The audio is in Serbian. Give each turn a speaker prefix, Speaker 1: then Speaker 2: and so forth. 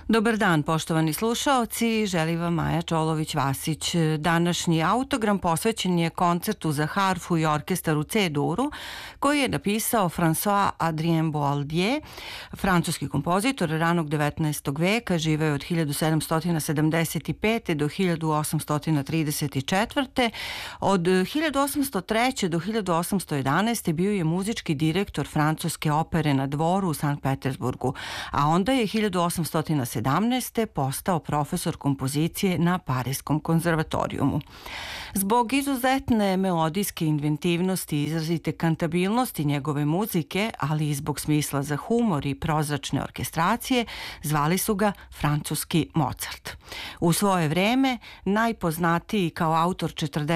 Speaker 1: Dobar dan, poštovani slušaoci, želi vam Maja Čolović-Vasić. Današnji autogram posvećen je koncertu za harfu i orkestar u C-duru, koji je napisao François Adrien Boaldier, francuski kompozitor ranog 19. veka, živeo je od 1775. do 1834. Od 1803. do 1811. bio je muzički direktor francuske opere na dvoru u Sankt Petersburgu, a onda je 1817. postao profesor kompozicije na Pariskom konzervatorijumu. Zbog izuzetne melodijske inventivnosti i izrazite kantabilnosti njegove muzike, ali i zbog smisla za humor i prozračne orkestracije, zvali su ga francuski Mozart. U svoje vreme najpoznatiji kao autor 40